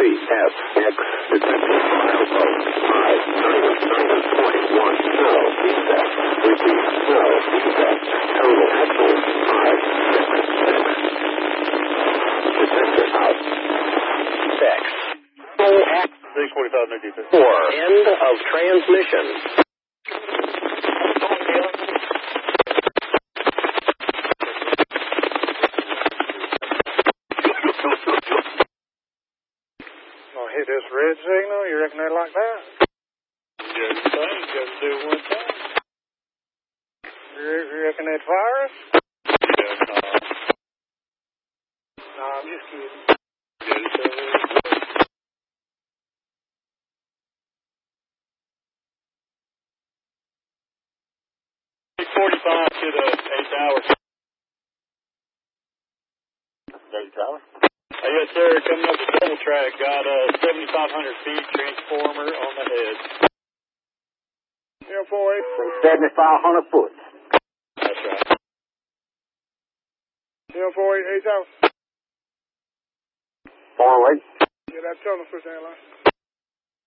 CFX detected milepost 599.1. No defect. Repeat, no defect. Total excellent 576. Detector out. Text. Full at 645 Nick defect. 4. End of transmission. Hit this red signal, you reckon they like that? Just thing, just do one thing. You reckon they'd fire us? Yeah, no. No, I'm just kidding. Just 45 to the 8th hour. 8th hour? Yes, sir. Coming up the double track. Got 7,500 feet transformer on the head. 048. 7,500 foot. That's right. 048, 8,000. 408. Yeah, that's on the first airline.